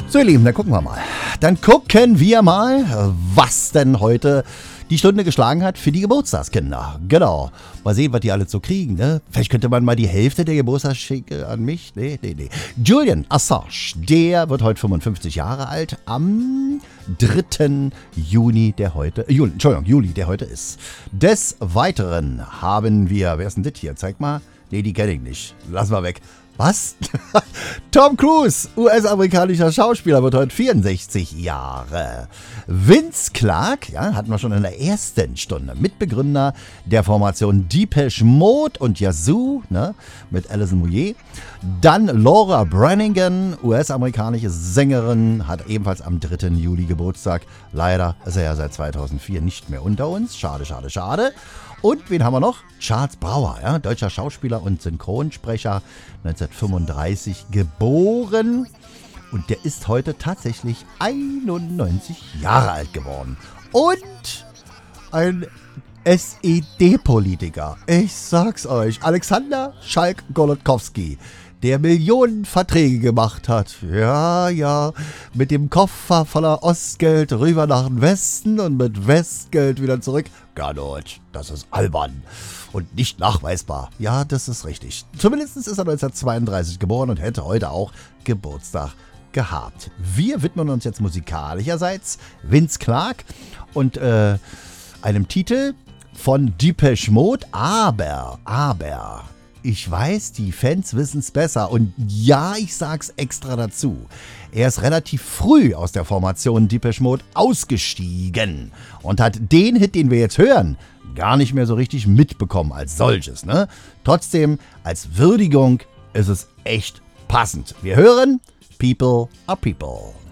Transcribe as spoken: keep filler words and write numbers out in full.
So ihr Lieben, dann gucken wir mal. Dann gucken wir mal, was denn heute die Stunde geschlagen hat für die Geburtstagskinder. Genau. Mal sehen, was die alle so kriegen, ne? Vielleicht könnte man mal die Hälfte der Geburtstagsgeschenke an mich. Nee, nee, nee. Julian Assange, der wird heute fünfundfünfzig Jahre alt. Am dritten Juni, der heute, äh, Juli, Entschuldigung, Juli, der heute ist. Des Weiteren haben wir, wer ist denn das hier? Zeig mal. Nee, die kenne ich nicht. Lass mal weg. Was? Tom Cruise, U S-amerikanischer Schauspieler, wird heute vierundsechzig Jahre. Vince Clarke, ja, hatten wir schon in der ersten Stunde, Mitbegründer der Formation Depeche Mode und Yazoo, ne, mit Alison Moyet. Dann Laura Branigan, U S-amerikanische Sängerin, hat ebenfalls am dritten Juli Geburtstag. Leider ist er ja seit zweitausendvier nicht mehr unter uns. Schade, schade, schade. Und wen haben wir noch? Charles Bauer, ja, deutscher Schauspieler und Synchronsprecher, neunzehnhundertfünfunddreißig geboren. Und der ist heute tatsächlich einundneunzig Jahre alt geworden. Und ein S E D-Politiker, ich sag's euch, Alexander Schalk-Golodkowski, der Millionen Verträge gemacht hat. Ja, ja, mit dem Koffer voller Ostgeld rüber nach dem Westen und mit Westgeld wieder zurück. Gar nicht, das ist albern und nicht nachweisbar. Ja, das ist richtig. Zumindest ist er neunzehnhundertzweiunddreißig geboren und hätte heute auch Geburtstag gehabt. Wir widmen uns jetzt musikalischerseits Vince Clarke und äh, einem Titel von Depeche Mode, aber, aber... Ich weiß, die Fans wissen es besser und ja, ich sag's extra dazu. Er ist relativ früh aus der Formation Depeche Mode ausgestiegen und hat den Hit, den wir jetzt hören, gar nicht mehr so richtig mitbekommen als solches, ne? Trotzdem, als Würdigung ist es echt passend. Wir hören People are People.